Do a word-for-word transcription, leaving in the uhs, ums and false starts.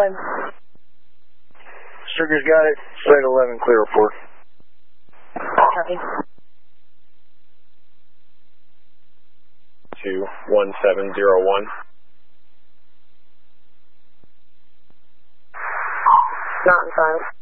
Roy. Striker's got it. Site eleven, clear report. Copy. two one seven zero one. Mountain five.